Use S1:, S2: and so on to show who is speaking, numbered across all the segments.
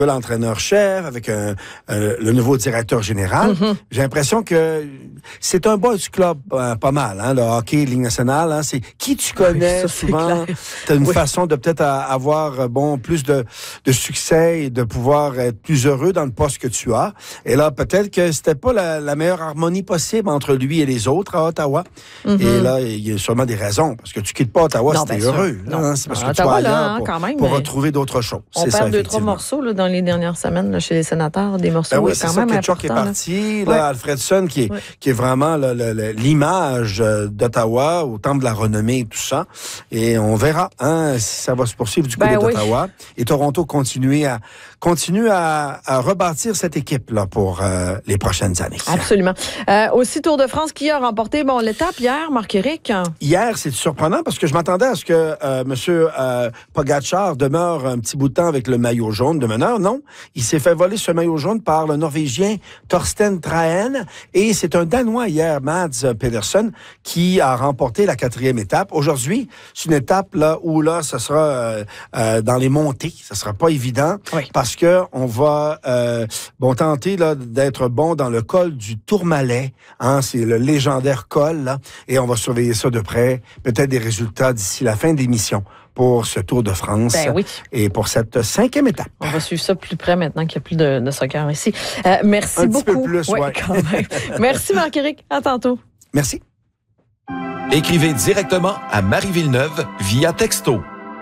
S1: l'entraîneur-chef, avec le nouveau directeur général. J'ai l'impression que c'est un boys club pas mal, hein, le hockey, Ligue nationale. Hein, c'est qui tu connais, souvent. Tu as une façon de peut-être avoir plus de succès et de pouvoir être plus heureux dans le poste que tu as. Et là, peut-être que c'était pas la meilleure harmonie possible entre lui et les autres à Ottawa. Et là, il y a sûrement des raisons. Parce que tu quittes pas Ottawa si t'es heureux. Non, c'est parce que tu vas ailleurs pour retrouver d'autres choses.
S2: On perd 2-3 morceaux là, dans les dernières semaines là, chez les sénateurs, des morceaux quand même importants. C'est ça,
S1: Ketchuk est parti, là, Alfredson qui est vraiment l'image d'Ottawa au temple de la renommée et tout ça. Et on verra si ça va se poursuivre du côté d'Ottawa. Et Toronto continue à rebâtir cette équipe-là pour les prochaines annes.
S2: Absolument. Aussi, Tour de France, qui a remporté l'étape hier, Marc-Éric?
S1: Hier, c'est surprenant parce que je m'attendais à ce que M. Pogačar demeure un petit bout de temps avec le maillot jaune de meneur. Non, il s'est fait voler ce maillot jaune par le Norvégien Torsten Trahen et c'est un Danois hier, Mads Pedersen, qui a remporté la 4e étape. Aujourd'hui, c'est une étape où ça sera dans les montées. Ça sera pas évident parce que on va tenter d'être bon dans le col du Tourmalet. C'est le légendaire col là, et on va surveiller ça de près. Peut-être des résultats d'ici la fin de l'émission pour ce Tour de France et pour cette 5e étape.
S2: On va suivre ça plus près maintenant qu'il n'y a plus de soccer ici. Merci beaucoup.
S1: Un petit peu plus,
S2: quand même. Merci Marc-Éric. À tantôt.
S1: Merci.
S3: Écrivez directement à Marie Villeneuve via texto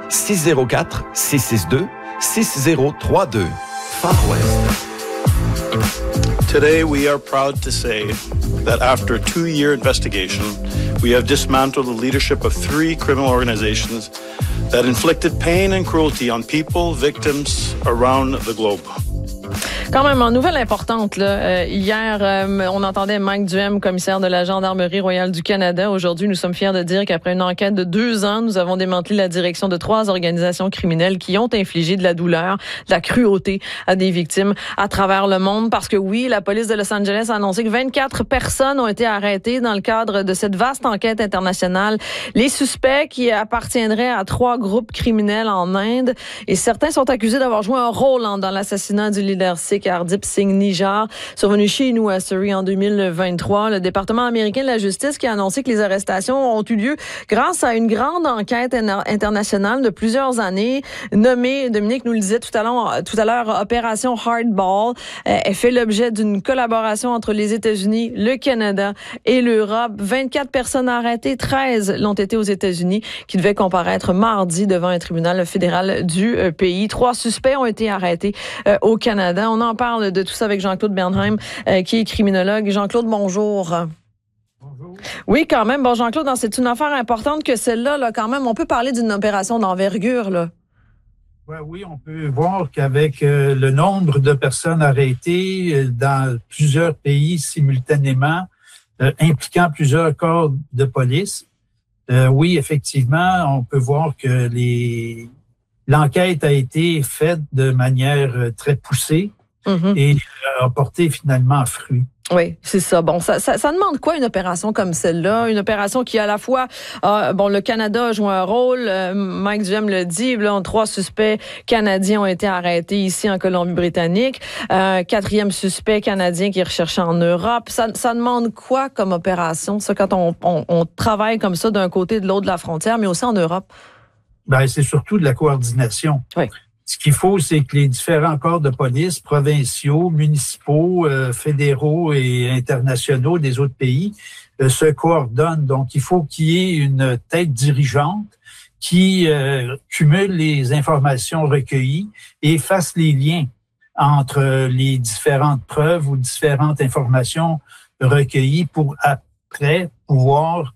S3: 604-662-6032. Far West.
S4: Today, we are proud to say that after a 2-year investigation, we have dismantled the leadership of 3 criminal organizations that inflicted pain and cruelty on people, victims around the globe.
S2: Quand même, en nouvelle importante, là, hier, on entendait Mike Duhem, commissaire de la Gendarmerie royale du Canada. Aujourd'hui, nous sommes fiers de dire qu'après une enquête de 2 ans, nous avons démantelé la direction de 3 organisations criminelles qui ont infligé de la douleur, de la cruauté à des victimes à travers le monde. Parce que oui, la police de Los Angeles a annoncé que 24 personnes ont été arrêtées dans le cadre de cette vaste enquête internationale. Les suspects qui appartiendraient à 3 groupes criminels en Inde. Et certains sont accusés d'avoir joué un rôle dans l'assassinat du leader sikh Hardip Singh Nijjar, survenu chez nous à Surrey en 2023. Le département américain de la justice qui a annoncé que les arrestations ont eu lieu grâce à une grande enquête internationale de plusieurs années, nommée, Dominique nous le disait tout à l'heure, Opération Hardball. Elle fait l'objet d'une collaboration entre les États-Unis, le Canada et l'Europe. 24 personnes arrêtées, 13 l'ont été aux États-Unis, qui devaient comparaître mardi devant un tribunal fédéral du pays. 3 suspects ont été arrêtés au Canada. On en parle de tout ça avec Jean-Claude Bernheim, qui est criminologue. Jean-Claude, bonjour.
S5: Bonjour.
S2: Oui, quand même. Bon, Jean-Claude, c'est une affaire importante que celle-là, quand même, on peut parler d'une opération d'envergure, là.
S5: Oui, on peut voir qu'avec le nombre de personnes arrêtées dans plusieurs pays simultanément, impliquant plusieurs corps de police, oui, effectivement, on peut voir que l'enquête a été faite de manière très poussée et a porté finalement fruit.
S2: Oui, c'est ça. Bon, ça demande quoi une opération comme celle-là? Une opération qui à la fois, le Canada a joué un rôle, Mike Duhem le dit, là, 3 suspects canadiens ont été arrêtés ici en Colombie-Britannique, 4e suspect canadien qui est recherché en Europe. Ça demande quoi comme opération, ça, quand on travaille comme ça d'un côté et de l'autre de la frontière, mais aussi en Europe?
S5: C'est surtout de la coordination.
S2: Oui.
S5: Ce qu'il faut, c'est que les différents corps de police, provinciaux, municipaux, fédéraux et internationaux des autres pays se coordonnent. Donc, il faut qu'il y ait une tête dirigeante qui cumule les informations recueillies et fasse les liens entre les différentes preuves ou différentes informations recueillies pour après pouvoir,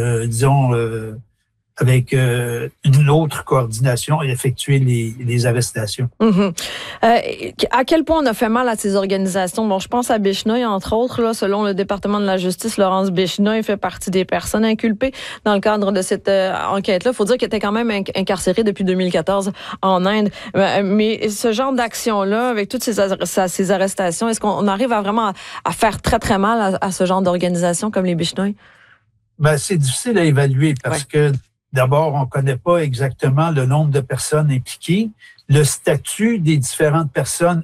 S5: avec une autre coordination et effectuer les arrestations.
S2: À quel point on a fait mal à ces organisations? Bon, je pense à Bishnoi, entre autres, là, selon le département de la justice, Laurence Bishnoi fait partie des personnes inculpées dans le cadre de cette enquête-là. Il faut dire qu'elle était quand même incarcérée depuis 2014 en Inde. Mais ce genre d'action-là, avec toutes ces arrestations, est-ce qu'on arrive à faire très, très mal à ce genre d'organisation comme les Bishnoi?
S5: C'est difficile à évaluer parce que d'abord, on ne connaît pas exactement le nombre de personnes impliquées. le statut des différentes personnes